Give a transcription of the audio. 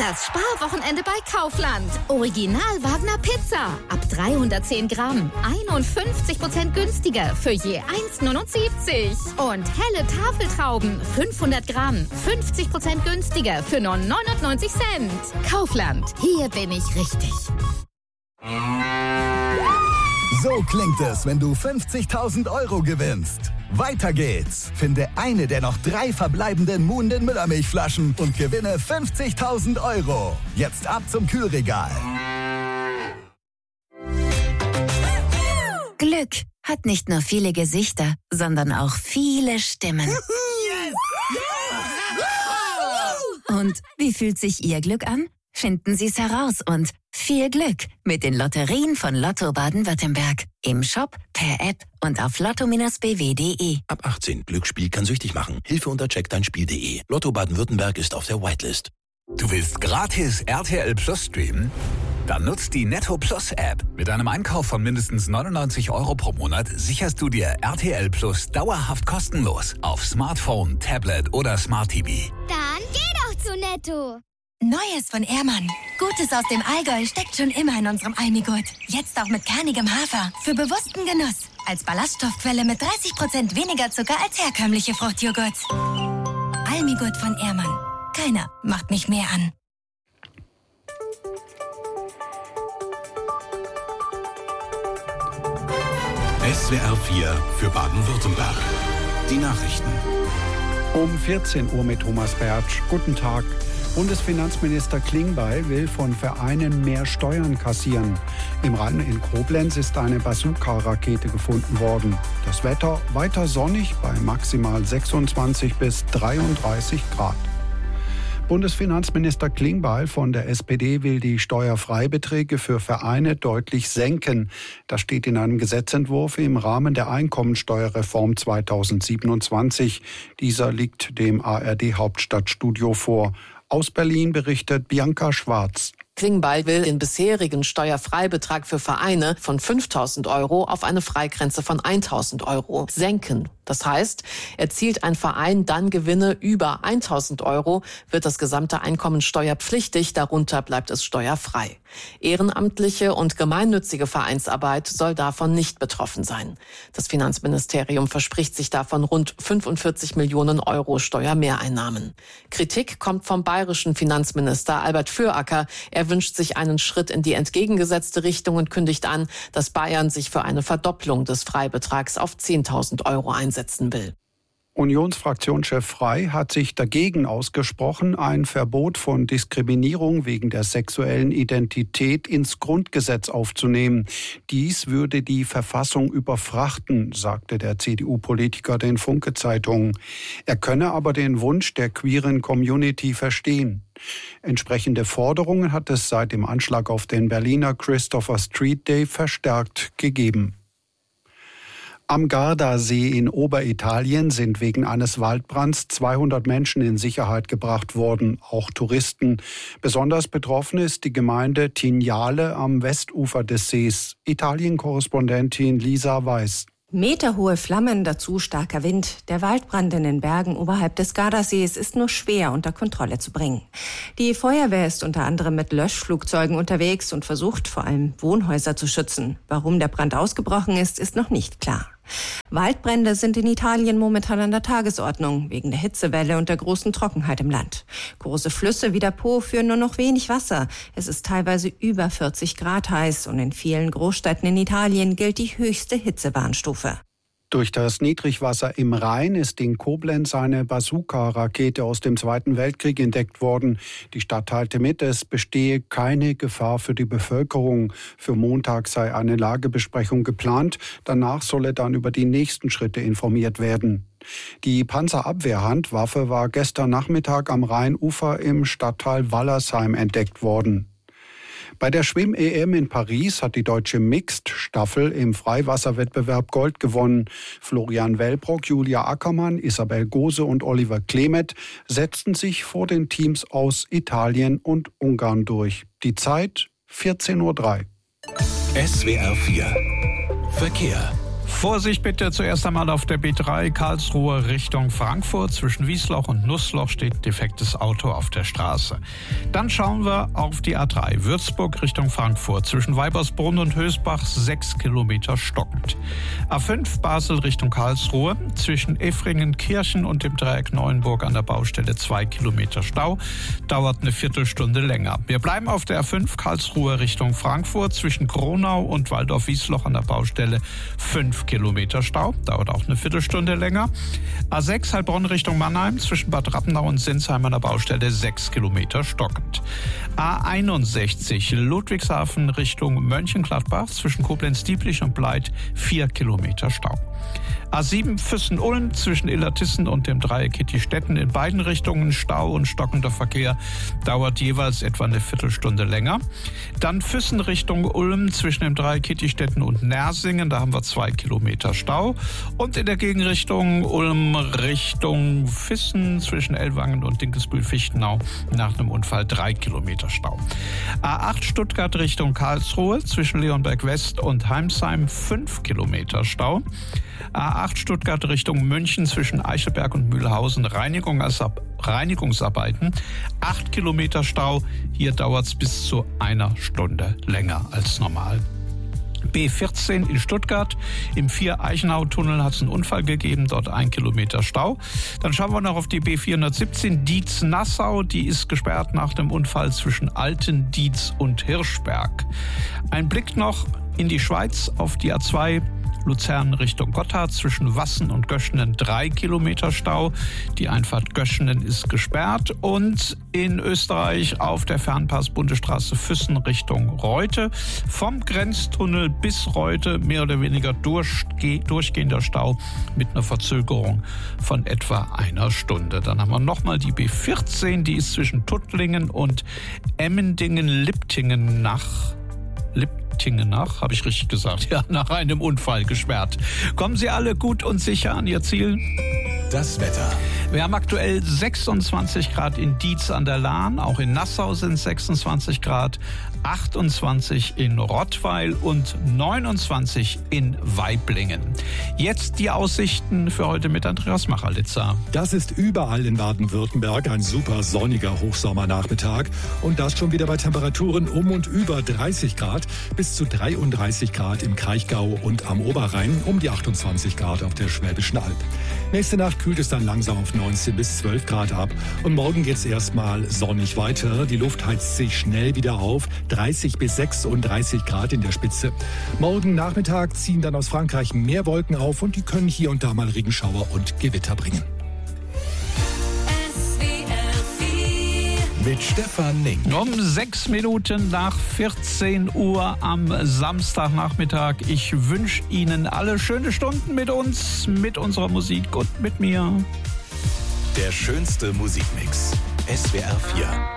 Das Sparwochenende bei Kaufland. Original Wagner Pizza. Ab 310 Gramm. 51% günstiger für je 1,79. Und helle Tafeltrauben. 500 Gramm. 50% günstiger für nur 99 Cent. Kaufland. Hier bin ich richtig. So klingt es, wenn du 50.000 € gewinnst. Weiter geht's. Finde eine der noch 3 verbleibenden Muhnden Müllermilchflaschen und gewinne 50.000 €. Jetzt ab zum Kühlregal. Glück hat nicht nur viele Gesichter, sondern auch viele Stimmen. Und wie fühlt sich Ihr Glück an? Finden Sie es heraus und viel Glück mit den Lotterien von Lotto Baden-Württemberg. Im Shop, per App und auf lotto-bw.de. Ab 18. Glücksspiel kann süchtig machen. Hilfe unter checkdeinspiel.de. Lotto Baden-Württemberg ist auf der Whitelist. Du willst gratis RTL Plus streamen? Dann nutzt die Netto Plus App. Mit einem Einkauf von mindestens 99 € pro Monat sicherst du dir RTL Plus dauerhaft kostenlos auf Smartphone, Tablet oder Smart TV. Dann geh doch zu Netto. Neues von Ehrmann. Gutes aus dem Allgäu steckt schon immer in unserem Almigurt. Jetzt auch mit kernigem Hafer. Für bewussten Genuss. Als Ballaststoffquelle mit 30% weniger Zucker als herkömmliche Fruchtjoghurts. Almigurt von Ehrmann. Keiner macht mich mehr an. SWR 4 für Baden-Württemberg. Die Nachrichten. Um 14 Uhr mit Thomas Bertsch. Guten Tag. Bundesfinanzminister Klingbeil will von Vereinen mehr Steuern kassieren. Im Rhein in Koblenz ist eine Bazooka-Rakete gefunden worden. Das Wetter weiter sonnig bei maximal 26 bis 33 Grad. Bundesfinanzminister Klingbeil von der SPD will die Steuerfreibeträge für Vereine deutlich senken. Das steht in einem Gesetzentwurf im Rahmen der Einkommensteuerreform 2027. Dieser liegt dem ARD-Hauptstadtstudio vor. Aus Berlin berichtet Bianca Schwarz. Klingbeil will den bisherigen Steuerfreibetrag für Vereine von 5.000 € auf eine Freigrenze von 1.000 € senken. Das heißt, erzielt ein Verein dann Gewinne über 1.000 €, wird das gesamte Einkommen steuerpflichtig, darunter bleibt es steuerfrei. Ehrenamtliche und gemeinnützige Vereinsarbeit soll davon nicht betroffen sein. Das Finanzministerium verspricht sich davon rund 45 Millionen € Steuermehreinnahmen. Kritik kommt vom bayerischen Finanzminister Albert Füracker. Er wünscht sich einen Schritt in die entgegengesetzte Richtung und kündigt an, dass Bayern sich für eine Verdopplung des Freibetrags auf 10.000 € einsetzen will. Unionsfraktionschef Frey hat sich dagegen ausgesprochen, ein Verbot von Diskriminierung wegen der sexuellen Identität ins Grundgesetz aufzunehmen. Dies würde die Verfassung überfrachten, sagte der CDU-Politiker den Funke-Zeitungen. Er könne aber den Wunsch der queeren Community verstehen. Entsprechende Forderungen hat es seit dem Anschlag auf den Berliner Christopher Street Day verstärkt gegeben. Am Gardasee in Oberitalien sind wegen eines Waldbrands 200 Menschen in Sicherheit gebracht worden, auch Touristen. Besonders betroffen ist die Gemeinde Tignale am Westufer des Sees. Italien-Korrespondentin Lisa Weiß. Meterhohe Flammen, dazu starker Wind. Der Waldbrand in den Bergen oberhalb des Gardasees ist nur schwer unter Kontrolle zu bringen. Die Feuerwehr ist unter anderem mit Löschflugzeugen unterwegs und versucht vor allem Wohnhäuser zu schützen. Warum der Brand ausgebrochen ist, ist noch nicht klar. Waldbrände sind in Italien momentan an der Tagesordnung, wegen der Hitzewelle und der großen Trockenheit im Land. Große Flüsse wie der Po führen nur noch wenig Wasser. Es ist teilweise über 40 Grad heiß und in vielen Großstädten in Italien gilt die höchste Hitzewarnstufe. Durch das Niedrigwasser im Rhein ist in Koblenz eine Bazooka-Rakete aus dem Zweiten Weltkrieg entdeckt worden. Die Stadt teilte mit, es bestehe keine Gefahr für die Bevölkerung. Für Montag sei eine Lagebesprechung geplant. Danach solle dann über die nächsten Schritte informiert werden. Die Panzerabwehrhandwaffe war gestern Nachmittag am Rheinufer im Stadtteil Wallersheim entdeckt worden. Bei der Schwimm-EM in Paris hat die deutsche Mixed-Staffel im Freiwasserwettbewerb Gold gewonnen. Florian Wellbrock, Julia Ackermann, Isabel Gose und Oliver Klemet setzten sich vor den Teams aus Italien und Ungarn durch. Die Zeit 14:03 Uhr. SWR 4 Verkehr. Vorsicht bitte zuerst einmal auf der B3 Karlsruhe Richtung Frankfurt. Zwischen Wiesloch und Nussloch steht defektes Auto auf der Straße. Dann schauen wir auf die A3 Würzburg Richtung Frankfurt. Zwischen Weibersbrunn und Hösbach 6 Kilometer stockend. A5 Basel Richtung Karlsruhe. Zwischen Effringen-Kirchen und dem Dreieck Neuenburg an der Baustelle 2 Kilometer Stau. Dauert eine Viertelstunde länger. Wir bleiben auf der A5 Karlsruhe Richtung Frankfurt. Zwischen Kronau und Waldorf-Wiesloch an der Baustelle 5 Kilometer Stau. Dauert auch eine Viertelstunde länger. A6 Heilbronn Richtung Mannheim. Zwischen Bad Rappenau und Sinsheim an der Baustelle 6 Kilometer stockend. A61 Ludwigshafen Richtung Mönchengladbach. Zwischen Koblenz-Dieblich und Bleit 4 Kilometer Stau. A7 Füssen-Ulm zwischen Illertissen und dem Dreieck Kittistetten in beiden Richtungen Stau und stockender Verkehr, dauert jeweils etwa eine Viertelstunde länger. Dann Füssen Richtung Ulm zwischen dem Dreieck Kittistetten und Nersingen, da haben wir 2 Kilometer Stau. Und in der Gegenrichtung Ulm Richtung Füssen zwischen Ellwangen und Dinkelsbühl-Fichtenau nach einem Unfall 3 Kilometer Stau. A8 Stuttgart Richtung Karlsruhe zwischen Leonberg West und Heimsheim 5 Kilometer Stau. A8 Stuttgart Richtung München zwischen Eichelberg und Mühlhausen Reinigungsarbeiten 8 Kilometer Stau. Hier dauert es bis zu einer Stunde länger als normal. B14 in Stuttgart. Im 4-Eichenau-Tunnel hat es einen Unfall gegeben, dort 1 Kilometer Stau. Dann schauen wir noch auf die B417 Dietz-Nassau. Die ist gesperrt nach dem Unfall zwischen Altendietz und Hirschberg. Ein Blick noch in die Schweiz auf die A2 Luzern Richtung Gotthard zwischen Wassen und Göschenen 3 Kilometer Stau. Die Einfahrt Göschenen ist gesperrt. Und in Österreich auf der Fernpass-Bundesstraße Füssen Richtung Reute. Vom Grenztunnel bis Reute mehr oder weniger durchgehender Stau mit einer Verzögerung von etwa einer Stunde. Dann haben wir nochmal die B14, die ist zwischen Tuttlingen und Emmendingen-Liptingen nach habe ich richtig gesagt, ja, nach einem Unfall gesperrt. Kommen Sie alle gut und sicher an Ihr Ziel? Das Wetter. Wir haben aktuell 26 Grad in Dietz an der Lahn, auch in Nassau sind 26 Grad, 28 in Rottweil und 29 in Waiblingen. Jetzt die Aussichten für heute mit Andreas Machalitzer. Das ist überall in Baden-Württemberg ein super sonniger Hochsommernachmittag und das schon wieder bei Temperaturen um und über 30 Grad bis zu 33 Grad im Kraichgau und am Oberrhein, um die 28 Grad auf der Schwäbischen Alb. Nächste Nacht kühlt es dann langsam auf 19 bis 12 Grad ab und morgen geht es erstmal sonnig weiter. Die Luft heizt sich schnell wieder auf, 30 bis 36 Grad in der Spitze. Morgen Nachmittag ziehen dann aus Frankreich mehr Wolken auf und die können hier und da mal Regenschauer und Gewitter bringen. Mit Stefan Ning. Um 6 Minuten nach 14 Uhr am Samstagnachmittag. Ich wünsche Ihnen alle schöne Stunden mit uns, mit unserer Musik und mit mir. Der schönste Musikmix. SWR 4.